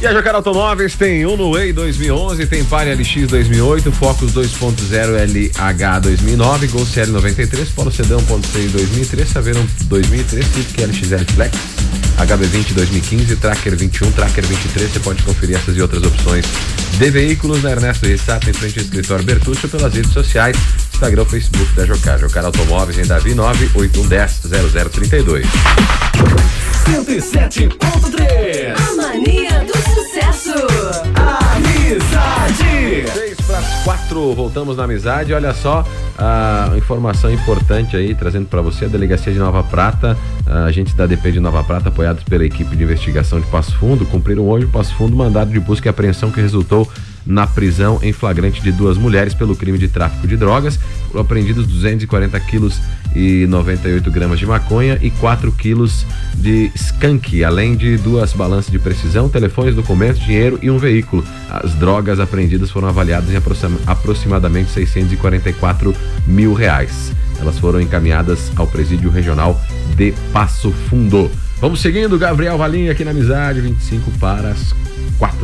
E a Jocar Automóveis tem Uno Way 2011, tem Palio LX 2008, Focus 2.0 LH 2009, Gol CL 93, Polo Sedã 1.6 2003, Saveiro 2003, Civic LXL Flex, HB20 2015, Tracker 21, Tracker 23. Você pode conferir essas e outras opções de veículos na Ernesto Rissato, em frente ao escritório Bertuccio, pelas redes sociais, Instagram, Facebook da Jocar. Jocar Automóveis em Davi 981100032. 107.3 A mania do sucesso. Amizade. 3:4, voltamos na amizade. Olha só, a informação importante aí, trazendo para você a Delegacia de Nova Prata, agentes da DP de Nova Prata, apoiados pela equipe de investigação de Passo Fundo, cumpriram hoje em Passo Fundo mandado de busca e apreensão que resultou na prisão em flagrante de 2 mulheres pelo crime de tráfico de drogas. Foram apreendidos 240 quilos e 98 gramas de maconha e 4 quilos de skunk, além de 2 balanças de precisão, telefones, documentos, dinheiro e um veículo. As drogas apreendidas foram avaliadas em aproximadamente R$644 mil. Elas foram encaminhadas ao Presídio Regional de Passo Fundo. Vamos seguindo, Gabriel Valim aqui na Amizade, 25 para as 4.